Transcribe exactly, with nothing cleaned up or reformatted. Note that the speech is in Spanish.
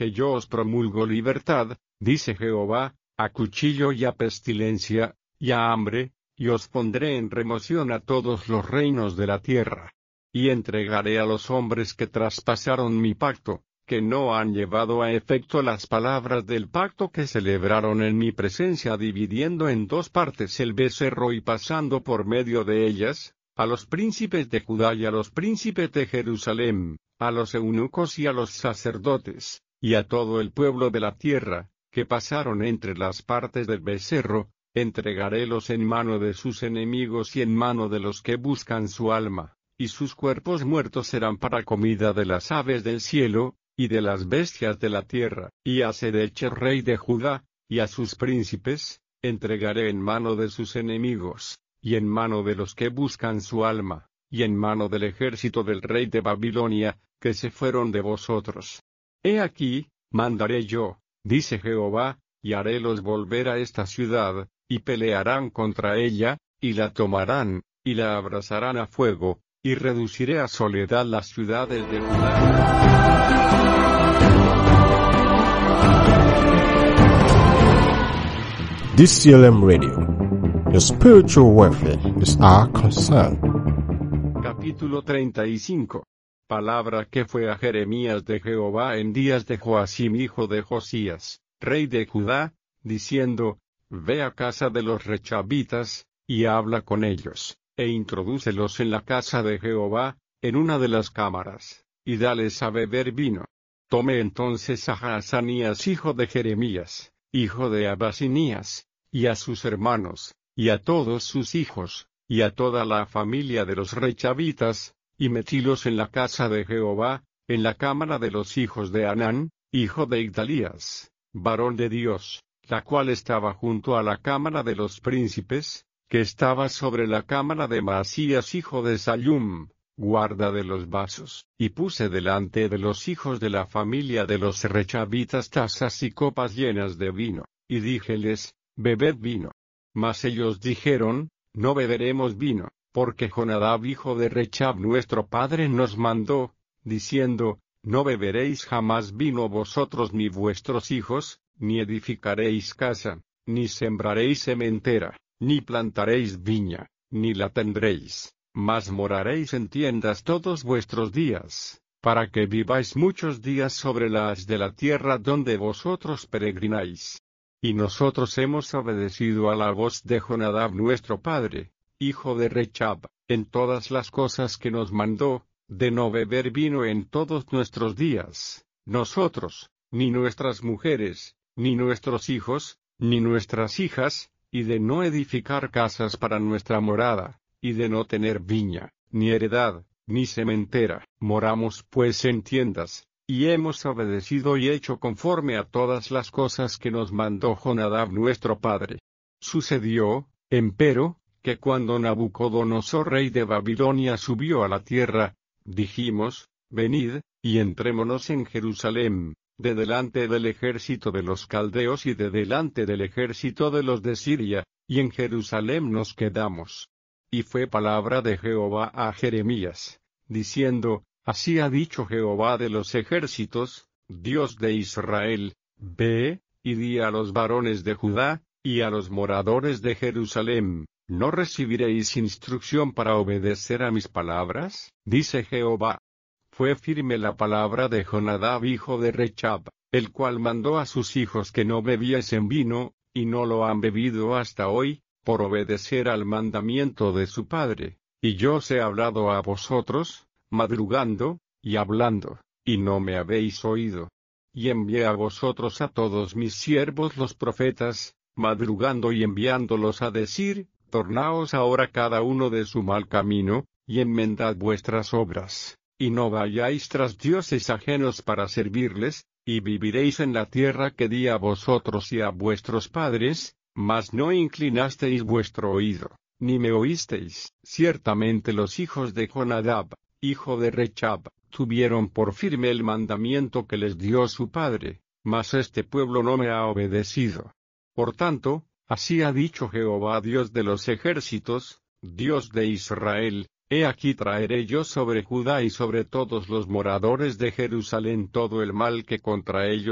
que yo os promulgo libertad, dice Jehová, a cuchillo y a pestilencia, y a hambre, y os pondré en remoción a todos los reinos de la tierra. Y entregaré a los hombres que traspasaron mi pacto, que no han llevado a efecto las palabras del pacto que celebraron en mi presencia, dividiendo en dos partes el becerro y pasando por medio de ellas, a los príncipes de Judá y a los príncipes de Jerusalén, a los eunucos y a los sacerdotes, y a todo el pueblo de la tierra, que pasaron entre las partes del becerro, entregarélos en mano de sus enemigos y en mano de los que buscan su alma, y sus cuerpos muertos serán para comida de las aves del cielo, y de las bestias de la tierra. Y a Sedeche rey de Judá, y a sus príncipes, entregaré en mano de sus enemigos, y en mano de los que buscan su alma, y en mano del ejército del rey de Babilonia, que se fueron de vosotros. He aquí, mandaré yo, dice Jehová, y harélos volver a esta ciudad, y pelearán contra ella, y la tomarán, y la abrasarán a fuego, y reduciré a soledad las ciudades de Judá. D C L M Radio. Your spiritual welfare is our concern. Capítulo treinta y cinco. Palabra que fue a Jeremías de Jehová en días de Joacim hijo de Josías, rey de Judá, diciendo: Ve a casa de los rechabitas, y habla con ellos, e introdúcelos en la casa de Jehová, en una de las cámaras, y dales a beber vino. Tome entonces a Hazanías hijo de Jeremías, hijo de Abasinías, y a sus hermanos, y a todos sus hijos, y a toda la familia de los rechabitas, y metílos en la casa de Jehová, en la cámara de los hijos de Anán, hijo de Igdalías, varón de Dios, la cual estaba junto a la cámara de los príncipes, que estaba sobre la cámara de Maasías hijo de Sallum, guarda de los vasos. Y puse delante de los hijos de la familia de los rechabitas tazas y copas llenas de vino, y díjeles: Bebed vino. Mas ellos dijeron: No beberemos vino, porque Jonadab hijo de Rechab nuestro padre nos mandó, diciendo: No beberéis jamás vino vosotros ni vuestros hijos, ni edificaréis casa, ni sembraréis sementera, ni plantaréis viña, ni la tendréis, mas moraréis en tiendas todos vuestros días, para que viváis muchos días sobre la haz de la tierra donde vosotros peregrináis. Y nosotros hemos obedecido a la voz de Jonadab nuestro padre, hijo de Rechab, en todas las cosas que nos mandó, de no beber vino en todos nuestros días, nosotros, ni nuestras mujeres, ni nuestros hijos, ni nuestras hijas, y de no edificar casas para nuestra morada, y de no tener viña, ni heredad, ni sementera. Moramos pues en tiendas, y hemos obedecido y hecho conforme a todas las cosas que nos mandó Jonadab nuestro padre. Sucedió, empero, que cuando Nabucodonosor rey de Babilonia subió a la tierra, dijimos: Venid, y entrémonos en Jerusalén, de delante del ejército de los caldeos y de delante del ejército de los de Siria, y en Jerusalén nos quedamos. Y fue palabra de Jehová a Jeremías, diciendo: Así ha dicho Jehová de los ejércitos, Dios de Israel: Ve, y di a los varones de Judá, y a los moradores de Jerusalén: ¿No recibiréis instrucción para obedecer a mis palabras? Dice Jehová. Fue firme la palabra de Jonadab hijo de Rechab, el cual mandó a sus hijos que no bebiesen vino, y no lo han bebido hasta hoy, por obedecer al mandamiento de su padre. Y yo os he hablado a vosotros, madrugando, y hablando, y no me habéis oído. Y envié a vosotros a todos mis siervos los profetas, madrugando y enviándolos a decir: Tornaos ahora cada uno de su mal camino, y enmendad vuestras obras, y no vayáis tras dioses ajenos para servirles, y viviréis en la tierra que di a vosotros y a vuestros padres, mas no inclinasteis vuestro oído, ni me oísteis. Ciertamente los hijos de Jonadab, hijo de Rechab, tuvieron por firme el mandamiento que les dio su padre, mas este pueblo no me ha obedecido. Por tanto, así ha dicho Jehová Dios de los ejércitos, Dios de Israel: He aquí traeré yo sobre Judá y sobre todos los moradores de Jerusalén todo el mal que contra ellos